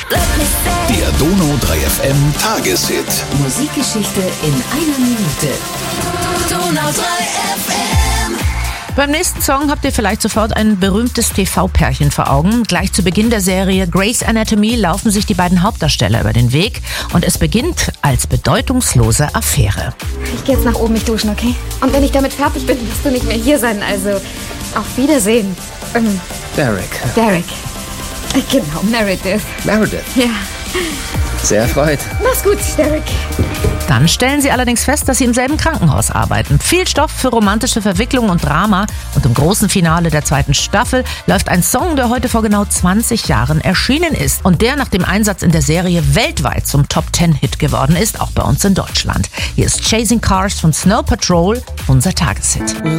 Der Donau 3 FM Tageshit. Musikgeschichte in einer Minute. Donau 3 FM. Beim nächsten Song habt ihr vielleicht sofort ein berühmtes TV-Pärchen vor Augen. Gleich zu Beginn der Serie Grey's Anatomy laufen sich die beiden Hauptdarsteller über den Weg und es beginnt als bedeutungslose Affäre. Ich gehe jetzt nach oben, mich duschen, okay? Und wenn ich damit fertig bin, wirst du nicht mehr hier sein, also auf Wiedersehen. Derek. Genau, Meredith. Meredith. Ja. Sehr erfreut. Mach's gut, Derek. Dann stellen sie allerdings fest, dass sie im selben Krankenhaus arbeiten. Viel Stoff für romantische Verwicklung und Drama. Und im großen Finale der 2. Staffel läuft ein Song, der heute vor genau 20 Jahren erschienen ist. Und der nach dem Einsatz in der Serie weltweit zum Top-10-Hit geworden ist, auch bei uns in Deutschland. Hier ist Chasing Cars von Snow Patrol, unser Tageshit.